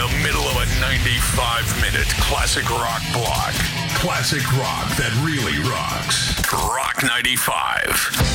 middle of a 95-minute classic rock block. Classic rock that really rocks. Rock 95.